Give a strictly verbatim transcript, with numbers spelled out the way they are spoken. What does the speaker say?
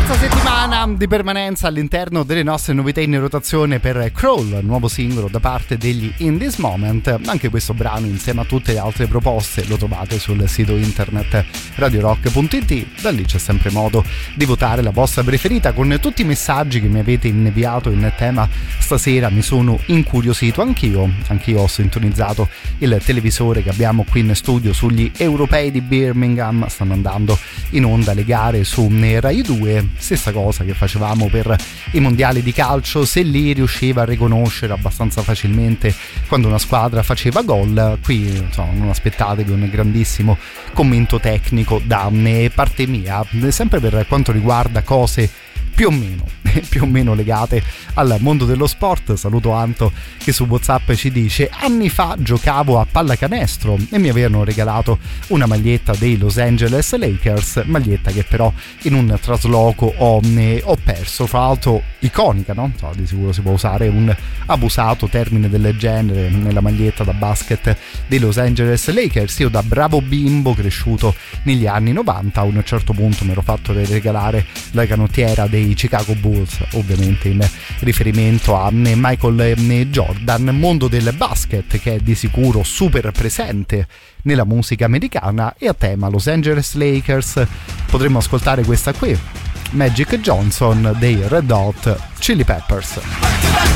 Settimana di permanenza all'interno delle nostre novità in rotazione per Crawl, nuovo singolo da parte degli In This Moment. Anche questo brano insieme a tutte le altre proposte lo trovate sul sito internet radio rock punto it. Da lì c'è sempre modo di votare la vostra preferita. Con tutti i messaggi che mi avete inviato in tema stasera mi sono incuriosito anch'io anch'io ho sintonizzato il televisore che abbiamo qui in studio sugli europei di Birmingham. Stanno andando in onda le gare su Rai due, stessa cosa che facevamo per i mondiali di calcio. Se lì riusciva a riconoscere abbastanza facilmente quando una squadra faceva gol, qui insomma, non aspettatevi un grandissimo commento tecnico da parte mia, sempre per quanto riguarda cose più o meno più o meno legate al mondo dello sport. Saluto Anto che su WhatsApp ci dice: anni fa giocavo a pallacanestro e mi avevano regalato una maglietta dei Los Angeles Lakers, maglietta che però in un trasloco ho, ne, ho perso. Fra l'altro iconica, no? So, di sicuro si può usare un abusato termine del genere nella maglietta da basket dei Los Angeles Lakers. Io da bravo bimbo cresciuto negli anni novanta a un certo punto mi ero fatto regalare la canottiera dei Chicago Bulls, ovviamente in riferimento a Michael Jordan. Mondo del basket che è di sicuro super presente nella musica americana, e a tema Los Angeles Lakers potremmo ascoltare questa qui, Magic Johnson dei Red Hot Chili Peppers.